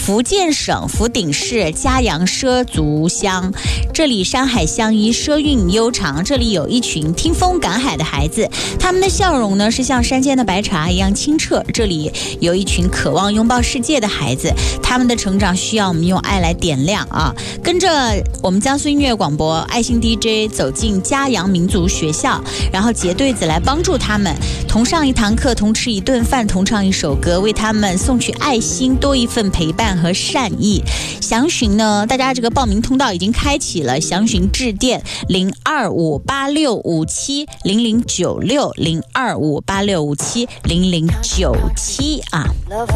福建省福鼎市嘉阳畲族乡，这里山海相依，畲韵悠长。这里有一群听风赶海的孩子，他们的笑容呢是像山间的白茶一样清澈。这里有一群渴望拥抱世界的孩子，他们的成长需要我们用爱来点亮啊！跟着我们江苏音乐广播爱心 DJ 走进嘉阳民族学校，然后结对子来帮助他们，同上一堂课，同吃一顿饭，同唱一首歌，为他们送去爱心，多一份陪伴和善意。详询呢，大家这个报名通道已经开启了，详询致电0258657009602586570097啊。